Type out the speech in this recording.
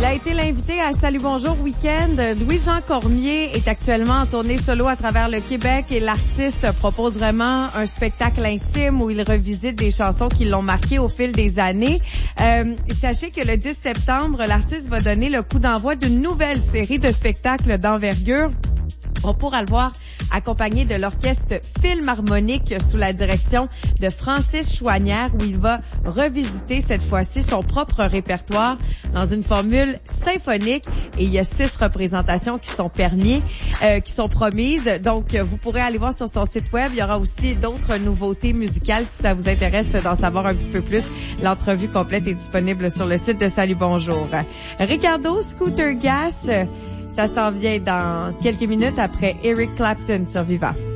a été l'invité à Salut Bonjour Week-end. Louis-Jean Cormier est actuellement en tournée solo à travers le Québec et l'artiste propose vraiment un spectacle intime où il revisite des chansons qui l'ont marqué au fil des années. Sachez que le 10 septembre, l'artiste va donner le coup d'envoi d'une nouvelle série de spectacles d'envergure. On pourra le voir accompagné de l'orchestre Philharmonique sous la direction de Francis Chouanière où il va revisiter cette fois-ci son propre répertoire dans une formule symphonique et il y a 6 représentations qui sont promises. Donc, vous pourrez aller voir sur son site web. Il y aura aussi d'autres nouveautés musicales si ça vous intéresse d'en savoir un petit peu plus. L'entrevue complète est disponible sur le site de Salut Bonjour. Ricardo, Scooter Gas, ça s'en vient dans quelques minutes après Eric Clapton sur Viva.